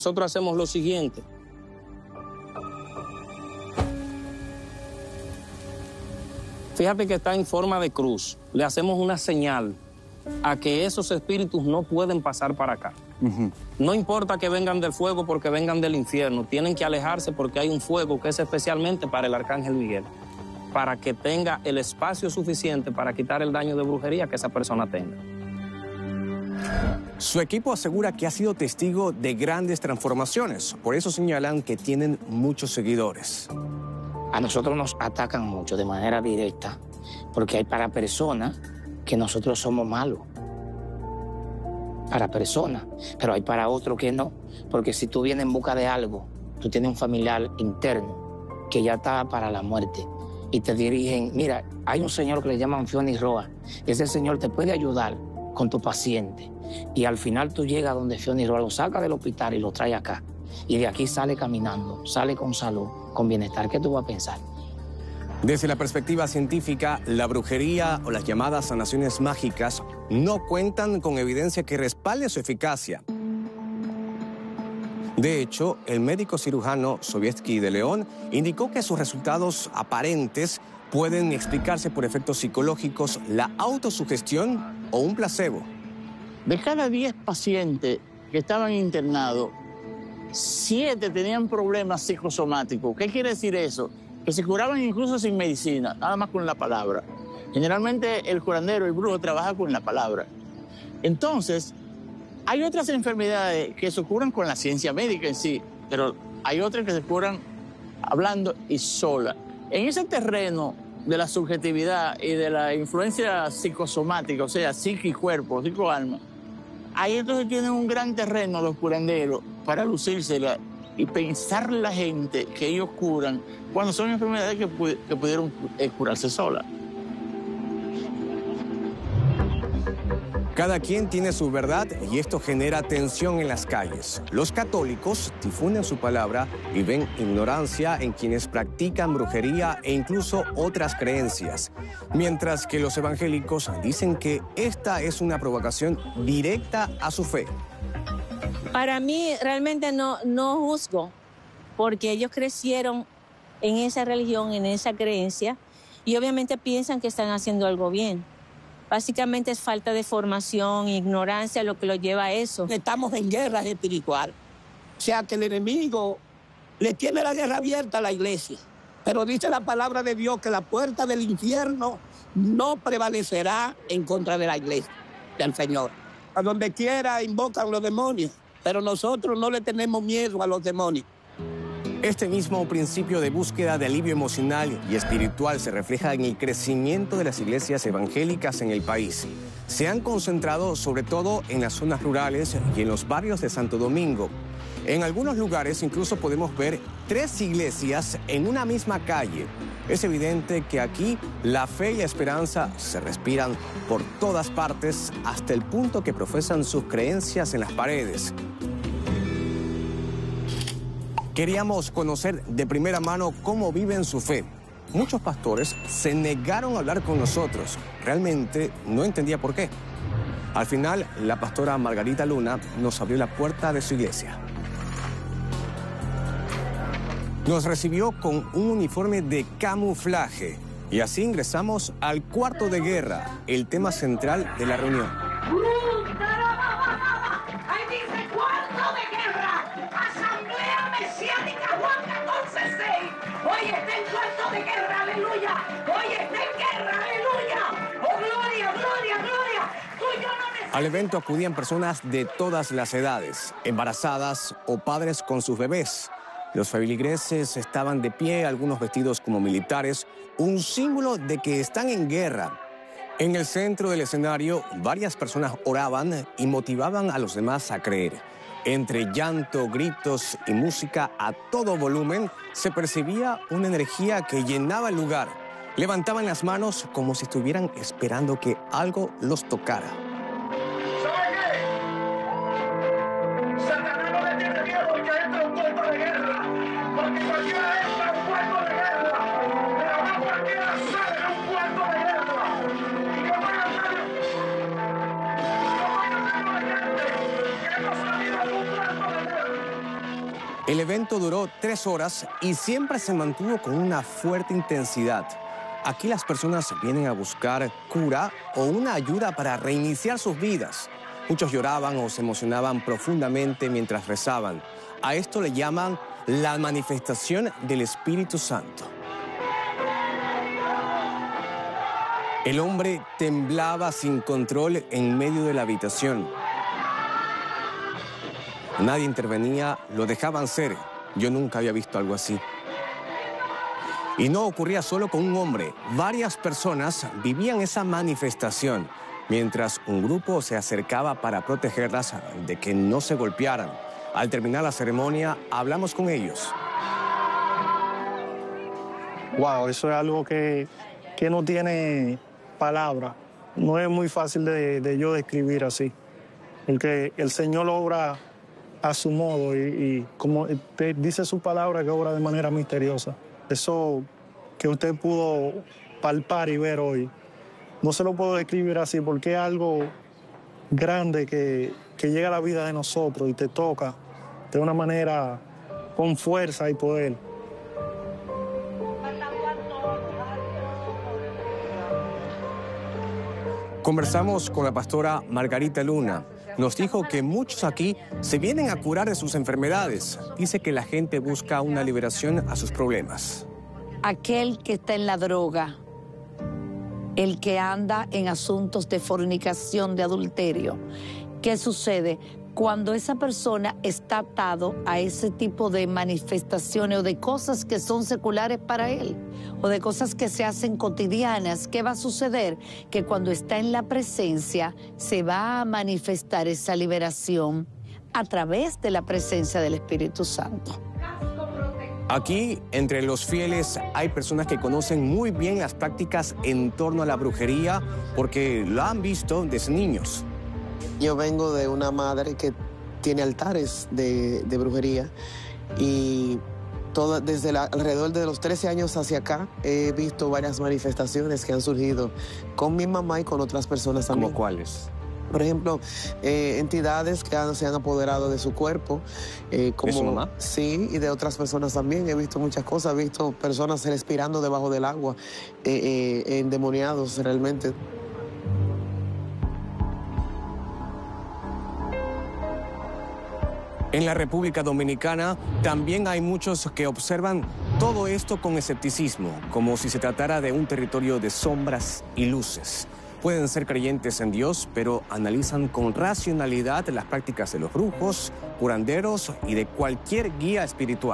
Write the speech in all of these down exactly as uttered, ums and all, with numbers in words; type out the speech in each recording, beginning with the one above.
Nosotros hacemos lo siguiente. Fíjate que está en forma de cruz. Le hacemos una señal a que esos espíritus no pueden pasar para acá. Uh-huh. No importa que vengan del fuego porque vengan del infierno. Tienen que alejarse porque hay un fuego que es especialmente para el arcángel Miguel, para que tenga el espacio suficiente para quitar el daño de brujería que esa persona tenga. Su equipo asegura que ha sido testigo de grandes transformaciones. Por eso señalan que tienen muchos seguidores. A nosotros nos atacan mucho de manera directa, porque hay para personas que nosotros somos malos. Para personas, pero hay para otros que no. Porque si tú vienes en busca de algo, tú tienes un familiar interno que ya está para la muerte y te dirigen, mira, hay un señor que le llaman Fioni Roa. Ese señor te puede ayudar con tu paciente. Y al final tú llegas donde Fioni Roa, lo saca del hospital y lo trae acá. Y de aquí sale caminando, sale con salud, con bienestar. ¿Qué tú vas a pensar? Desde la perspectiva científica, la brujería o las llamadas sanaciones mágicas no cuentan con evidencia que respalde su eficacia. De hecho, el médico cirujano Sovietsky de León indicó que sus resultados aparentes pueden explicarse por efectos psicológicos, la autosugestión o un placebo. De cada diez pacientes que estaban internados, siete tenían problemas psicosomáticos. ¿Qué quiere decir eso? Que se curaban incluso sin medicina, nada más con la palabra. Generalmente el curandero, el brujo, trabaja con la palabra. Entonces, hay otras enfermedades que se curan con la ciencia médica en sí, pero hay otras que se curan hablando y sola. En ese terreno de la subjetividad y de la influencia psicosomática, o sea, psique y cuerpo, psico alma, ahí entonces tienen un gran terreno los curanderos para lucírsela y pensar la gente que ellos curan cuando son enfermedades que, pu que pudieron eh, curarse solas. Cada quien tiene su verdad y esto genera tensión en las calles. Los católicos difunden su palabra y ven ignorancia en quienes practican brujería e incluso otras creencias. Mientras que los evangélicos dicen que esta es una provocación directa a su fe. Para mí realmente no, no juzgo, porque ellos crecieron en esa religión, en esa creencia, y obviamente piensan que están haciendo algo bien. Básicamente es falta de formación e ignorancia lo que los lleva a eso. Estamos en guerra espiritual. O sea que el enemigo le tiene la guerra abierta a la iglesia. Pero dice la palabra de Dios que la puerta del infierno no prevalecerá en contra de la iglesia del Señor. A donde quiera invocan los demonios, pero nosotros no le tenemos miedo a los demonios. Este mismo principio de búsqueda de alivio emocional y espiritual se refleja en el crecimiento de las iglesias evangélicas en el país. Se han concentrado sobre todo en las zonas rurales y en los barrios de Santo Domingo. En algunos lugares incluso podemos ver tres iglesias en una misma calle. Es evidente que aquí la fe y la esperanza se respiran por todas partes hasta el punto que profesan sus creencias en las paredes. Queríamos conocer de primera mano cómo viven su fe. Muchos pastores se negaron a hablar con nosotros. Realmente no entendía por qué. Al final, la pastora Margarita Luna nos abrió la puerta de su iglesia. Nos recibió con un uniforme de camuflaje y así ingresamos al cuarto de guerra, el tema central de la reunión. ¡Ahí dice cuarto de guerra! ¡Asamblea Mesiánica Juan catorce seis! ¡Hoy está en cuarto de guerra, aleluya! ¡Hoy está en guerra, aleluya! ¡Oh, gloria, gloria, gloria! ¡Tú y yo no necesitamos! Al evento acudían personas de todas las edades, embarazadas o padres con sus bebés. Los feligreses estaban de pie, algunos vestidos como militares, un símbolo de que están en guerra. En el centro del escenario, varias personas oraban y motivaban a los demás a creer. Entre llanto, gritos y música a todo volumen, se percibía una energía que llenaba el lugar. Levantaban las manos como si estuvieran esperando que algo los tocara. ¿Sabe qué? Satanás no le tiene miedo porque entra un cuerpo de guerra. Porque cualquiera entra un cuerpo de guerra. Pero no cualquiera sale de un cuerpo de guerra. Y yo voy a hacer... Yo voy a hacer a la gente que hemos salido de un cuerpo de guerra. El evento duró tres horas y siempre se mantuvo con una fuerte intensidad. Aquí las personas vienen a buscar cura o una ayuda para reiniciar sus vidas. Muchos lloraban o se emocionaban profundamente mientras rezaban. A esto le llaman la manifestación del Espíritu Santo. El hombre temblaba sin control en medio de la habitación. Nadie intervenía, lo dejaban ser. Yo nunca había visto algo así. Y no ocurría solo con un hombre. Varias personas vivían esa manifestación, mientras un grupo se acercaba para protegerlas de que no se golpearan. Al terminar la ceremonia, hablamos con ellos. Wow, eso es algo que, que no tiene palabras. No es muy fácil de, de yo describir así. Porque el Señor obra a su modo y, y como te dice su palabra, que obra de manera misteriosa. Eso que usted pudo palpar y ver hoy, no se lo puedo describir así porque es algo grande que, que llega a la vida de nosotros y te toca de una manera con fuerza y poder. Conversamos con la pastora Margarita Luna. Nos dijo que muchos aquí se vienen a curar de sus enfermedades. Dice que la gente busca una liberación a sus problemas. Aquel que está en la droga, el que anda en asuntos de fornicación, de adulterio. ¿Qué sucede? Cuando esa persona está atado a ese tipo de manifestaciones o de cosas que son seculares para él, o de cosas que se hacen cotidianas, ¿qué va a suceder? Que cuando está en la presencia se va a manifestar esa liberación a través de la presencia del Espíritu Santo. Aquí, entre los fieles, hay personas que conocen muy bien las prácticas en torno a la brujería porque lo han visto desde niños. Yo vengo de una madre que tiene altares de, de brujería y todo, desde la, alrededor de los trece años hacia acá he visto varias manifestaciones que han surgido con mi mamá y con otras personas también. ¿Cómo cuáles? Por ejemplo, eh, entidades que han, se han apoderado de su cuerpo. Eh, como, ¿De su mamá? Sí, y de otras personas también. He visto muchas cosas, he visto personas respirando debajo del agua, eh, eh, endemoniados realmente. En la República Dominicana también hay muchos que observan todo esto con escepticismo, como si se tratara de un territorio de sombras y luces. Pueden ser creyentes en Dios, pero analizan con racionalidad las prácticas de los brujos, curanderos y de cualquier guía espiritual.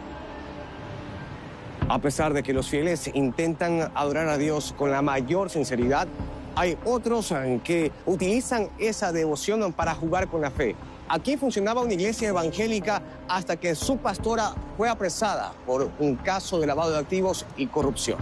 A pesar de que los fieles intentan adorar a Dios con la mayor sinceridad, hay otros que utilizan esa devoción para jugar con la fe. Aquí funcionaba una iglesia evangélica hasta que su pastora fue apresada por un caso de lavado de activos y corrupción.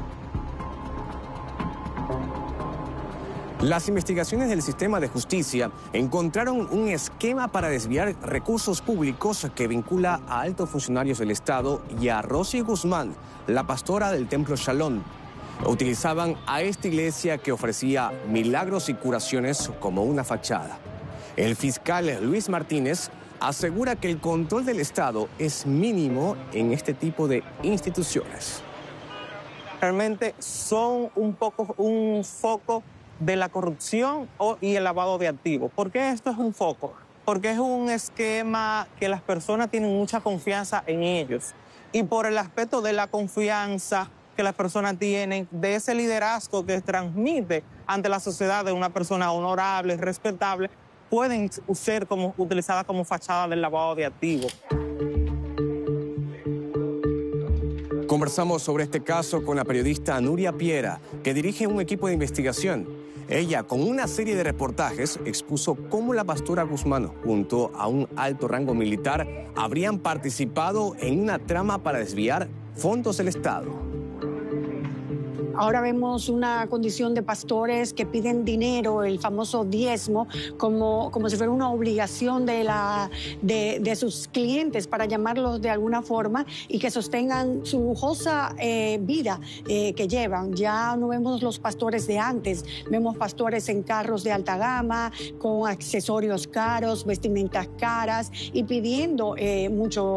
Las investigaciones del sistema de justicia encontraron un esquema para desviar recursos públicos que vincula a altos funcionarios del Estado y a Rosy Guzmán, la pastora del Templo Shalom. Utilizaban a esta iglesia que ofrecía milagros y curaciones como una fachada. El fiscal Luis Martínez asegura que el control del Estado es mínimo en este tipo de instituciones. Realmente son un poco un foco de la corrupción y el lavado de activos. ¿Por qué esto es un foco? Porque es un esquema que las personas tienen mucha confianza en ellos. Y por el aspecto de la confianza que las personas tienen, de ese liderazgo que transmite ante la sociedad de una persona honorable, respetable, pueden ser como, utilizadas como fachada del lavado de activos. Conversamos sobre este caso con la periodista Nuria Piera, que dirige un equipo de investigación. Ella, con una serie de reportajes, expuso cómo la pastora Guzmán, junto a un alto rango militar, habrían participado en una trama para desviar fondos del Estado. Ahora vemos una condición de pastores que piden dinero, el famoso diezmo, como, como si fuera una obligación de, la, de, de sus clientes, para llamarlos de alguna forma, y que sostengan su lujosa eh, vida eh, que llevan. Ya no vemos los pastores de antes, vemos pastores en carros de alta gama, con accesorios caros, vestimentas caras y pidiendo eh, mucho